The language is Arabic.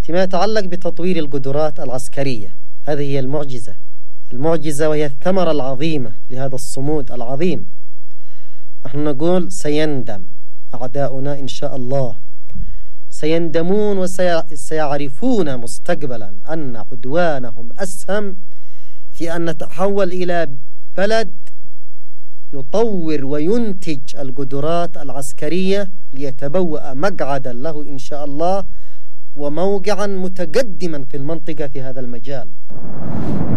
فيما يتعلق بتطوير القدرات العسكرية، هذه هي المعجزة وهي الثمرة العظيمة لهذا الصمود العظيم. نحن نقول سيندم أعداؤنا إن شاء الله، سيندمون وسيعرفون مستقبلا أن عدوانهم أسهم في أن نتحول إلى بلد يطور وينتج القدرات العسكرية ليتبوأ مقعدا له إن شاء الله وموقعا متقدما في المنطقة في هذا المجال.